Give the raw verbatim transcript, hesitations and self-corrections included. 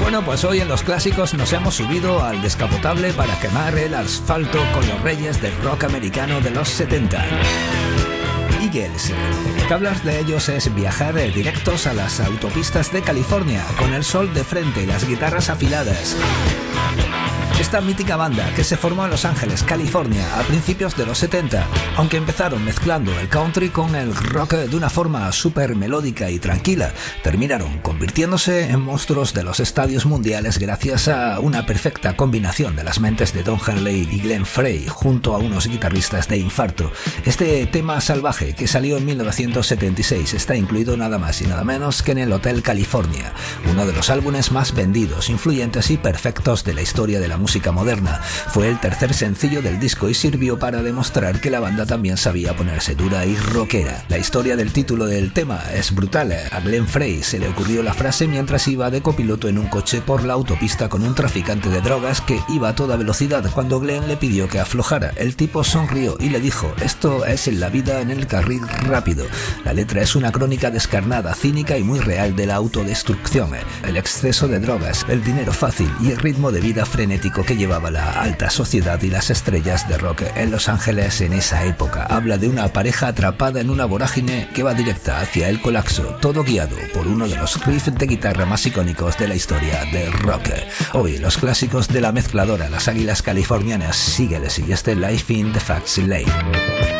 Bueno, pues hoy en Los Clásicos nos hemos subido al descapotable para quemar el asfalto con los reyes del rock americano de los setenta. Eagles. Que hablar de ellos es viajar directos a las autopistas de California, con el sol de frente y las guitarras afiladas. Esta mítica banda, que se formó en Los Ángeles, California, a principios de los setenta, aunque empezaron mezclando el country con el rock de una forma súper melódica y tranquila, terminaron convirtiéndose en monstruos de los estadios mundiales gracias a una perfecta combinación de las mentes de Don Henley y Glenn Frey junto a unos guitarristas de infarto. Este tema salvaje, que salió en mil novecientos setenta y seis, está incluido nada más y nada menos que en el Hotel California, uno de los álbumes más vendidos, influyentes y perfectos de la historia de la música música moderna. Fue el tercer sencillo del disco y sirvió para demostrar que la banda también sabía ponerse dura y rockera. La historia del título del tema es brutal. A Glenn Frey se le ocurrió la frase mientras iba de copiloto en un coche por la autopista con un traficante de drogas que iba a toda velocidad. Cuando Glenn le pidió que aflojara, el tipo sonrió y le dijo: esto es la vida en el carril rápido. La letra es una crónica descarnada, cínica y muy real de la autodestrucción, el exceso de drogas, el dinero fácil y el ritmo de vida frenético que llevaba la alta sociedad y las estrellas de rock en Los Ángeles en esa época. Habla de una pareja atrapada en una vorágine que va directa hacia el colapso, todo guiado por uno de los riffs de guitarra más icónicos de la historia del rock. Hoy los clásicos de la mezcladora Las Águilas Californianas, sígueles y este Life in the Fast Lane.